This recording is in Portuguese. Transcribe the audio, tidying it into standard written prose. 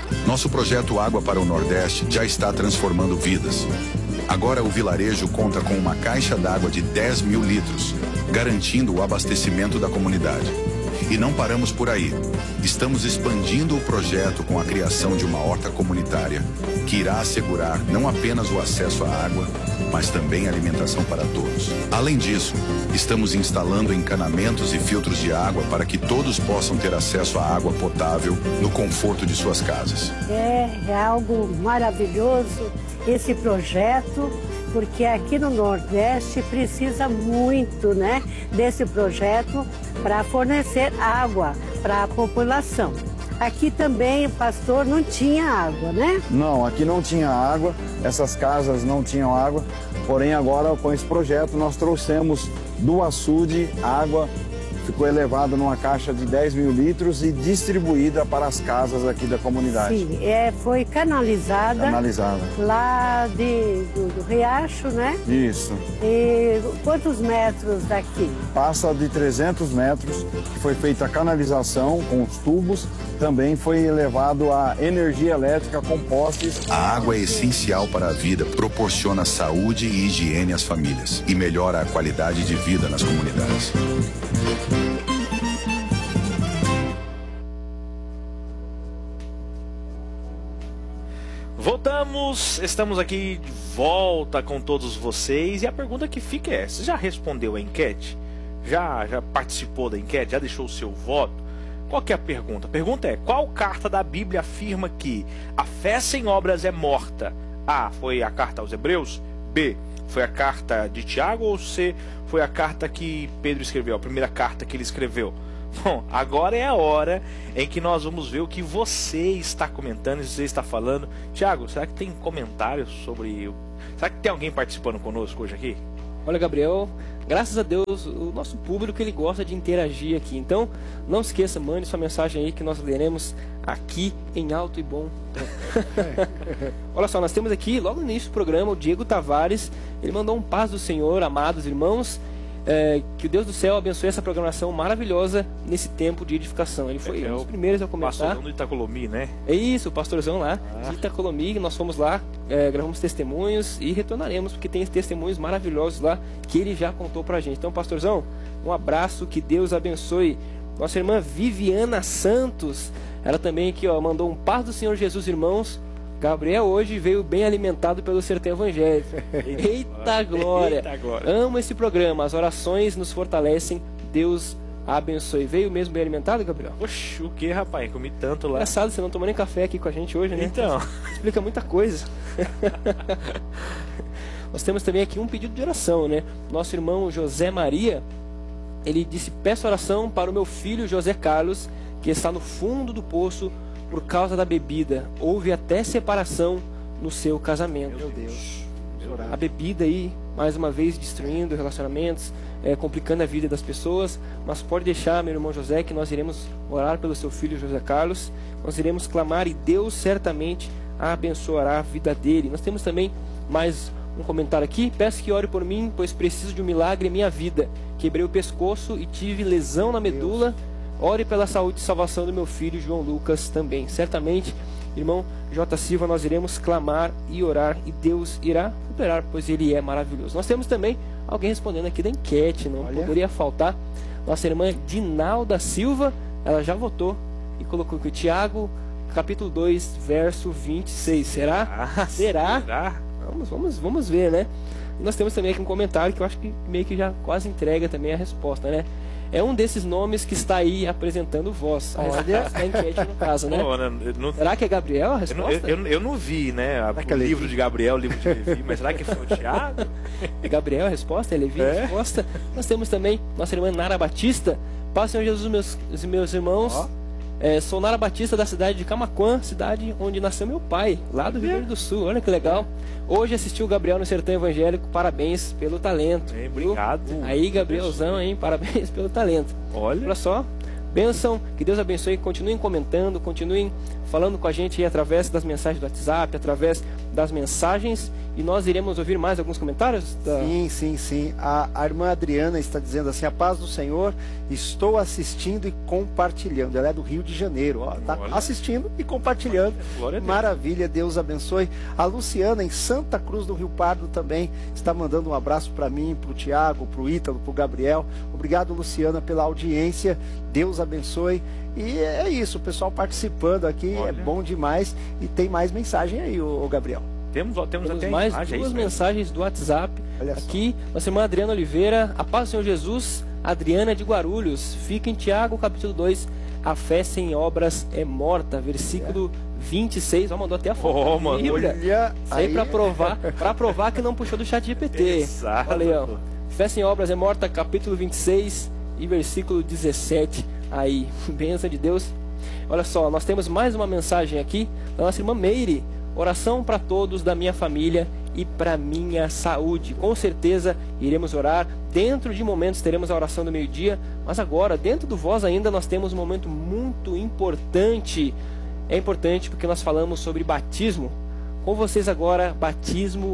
Nosso projeto Água para o Nordeste já está transformando vidas. Agora o vilarejo conta com uma caixa d'água de 10 mil litros, garantindo o abastecimento da comunidade. E não paramos por aí. Estamos expandindo o projeto com a criação de uma horta comunitária, que irá assegurar não apenas o acesso à água, mas também a alimentação para todos. Além disso, estamos instalando encanamentos e filtros de água para que todos possam ter acesso à água potável no conforto de suas casas. É algo maravilhoso esse projeto, porque aqui no Nordeste precisa muito, né, desse projeto para fornecer água para a população. Aqui também, pastor, não tinha água, né? Não, aqui não tinha água, essas casas não tinham água, porém agora com esse projeto nós trouxemos do açude água, ficou elevada numa caixa de 10 mil litros e distribuída para as casas aqui da comunidade. Sim, foi canalizada lá do riacho, né? Isso. E quantos metros daqui? Passa de 300 metros, que foi feita a canalização com os tubos, também foi elevado a energia elétrica com postes. A água é essencial para a vida, proporciona saúde e higiene às famílias e melhora a qualidade de vida nas comunidades. Voltamos, estamos aqui de volta com todos vocês e a pergunta que fica é: você já respondeu a enquete? Já participou da enquete? Já deixou o seu voto? Qual que é a pergunta? A pergunta é: qual carta da Bíblia afirma que a fé sem obras é morta? A, foi a carta aos Hebreus? B, foi a carta de Tiago? Ou C, foi a carta que Pedro escreveu, a primeira carta que ele escreveu? Bom, agora é a hora em que nós vamos ver o que você está comentando, você está falando. Tiago, será que tem comentários sobre... Será que tem alguém participando conosco hoje aqui? Olha, Gabriel, graças a Deus, o nosso público ele gosta de interagir aqui. Então, não se esqueça, mande sua mensagem aí que nós leremos aqui em alto e bom. Olha só, nós temos aqui, logo no início do programa, o Diego Tavares. Ele mandou um paz do Senhor, amados irmãos. Que o Deus do céu abençoe essa programação maravilhosa nesse tempo de edificação. Ele foi um dos primeiros a comentar. Pastorzão do Itacolomi, né? É isso, o pastorzão lá de Itacolomi. Nós fomos lá, gravamos testemunhos e retornaremos, porque tem testemunhos maravilhosos lá que ele já contou pra gente. Então, pastorzão, um abraço, que Deus abençoe. Nossa irmã Viviana Santos, ela também aqui, ó, mandou um paz do Senhor Jesus, irmãos. Gabriel hoje veio bem alimentado pelo Sertão Evangélico. Eita glória! Eita glória! Amo esse programa, as orações nos fortalecem, Deus abençoe. Veio mesmo bem alimentado, Gabriel? Oxe, o que, rapaz? Comi tanto lá. Engraçado, você não tomou nem café aqui com a gente hoje, né? Então. Explica muita coisa. Nós temos também aqui um pedido de oração, né? Nosso irmão José Maria, ele disse: peço oração para o meu filho José Carlos, que está no fundo do poço por causa da bebida. Houve até separação no seu casamento. Meu Deus. A bebida aí, mais uma vez, destruindo relacionamentos, complicando a vida das pessoas. Mas pode deixar, meu irmão José, que nós iremos orar pelo seu filho José Carlos. Nós iremos clamar e Deus certamente abençoará a vida dele. Nós temos também mais um comentário aqui: peço que ore por mim, pois preciso de um milagre em minha vida. Quebrei o pescoço e tive lesão na medula. Ore pela saúde e salvação do meu filho João Lucas também. Certamente, irmão J. Silva, nós iremos clamar e orar e Deus irá operar, pois Ele é maravilhoso. Nós temos também alguém respondendo aqui da enquete, não poderia faltar. Nossa irmã Dinalda Silva, ela já votou e colocou aqui Tiago, capítulo 2, verso 26. Será? Será? Vamos ver, né? E nós temos também aqui um comentário que eu acho que meio que já quase entrega também a resposta, né? É um desses nomes que está aí apresentando voz. A resposta da enquete, no caso, né? Não... Será que é Gabriel a resposta? Eu não vi, né? O livro de Gabriel, o livro de Levi, mas será que foi o Tiago? É Gabriel a resposta? É Levi a resposta? Nós temos também nossa irmã Nara Batista. Paz, Senhor Jesus, meus irmãos. Sou Nara Batista, da cidade de Camaquã, cidade onde nasceu meu pai, lá do Rio Grande do Sul. Olha que legal. Hoje assisti o Gabriel no Sertão Evangélico. Parabéns pelo talento. Obrigado. Aí, Gabrielzão, hein? Parabéns pelo talento. Olha só. Bênção, que Deus abençoe, continuem comentando, continuem falando com a gente aí através das mensagens do WhatsApp, através das mensagens, e nós iremos ouvir mais alguns comentários? Sim. A irmã Adriana está dizendo assim: a paz do Senhor, estou assistindo e compartilhando. Ela é do Rio de Janeiro, está assistindo e compartilhando. Glória a Deus. Maravilha, Deus abençoe. A Luciana, em Santa Cruz do Rio Pardo, também está mandando um abraço para mim, para o Tiago, para o Ítalo, para o Gabriel. Obrigado, Luciana, pela audiência. Deus abençoe. E é isso, o pessoal participando aqui. Olha, é bom demais. E tem mais mensagem aí, o Gabriel. Temos até mais duas mensagens do WhatsApp. Olha aqui, nossa irmã Adriana Oliveira: a paz do Senhor Jesus, Adriana de Guarulhos. Fica em Tiago, capítulo 2, a fé sem obras é morta, versículo 26. Mandou até a foto. Mano, olha aí para provar que não puxou do chat GPT. Exato. Olha aí, ó. Fé sem obras é morta, capítulo 26 e versículo 17. Aí, bênção de Deus. Olha só, nós temos mais uma mensagem aqui da nossa irmã Meire: oração para todos da minha família e para minha saúde. Com certeza iremos orar. Dentro de momentos teremos a oração do meio-dia, mas agora, dentro do Voz Ainda, nós temos um momento muito importante. É importante porque nós falamos sobre batismo. Com vocês agora, batismo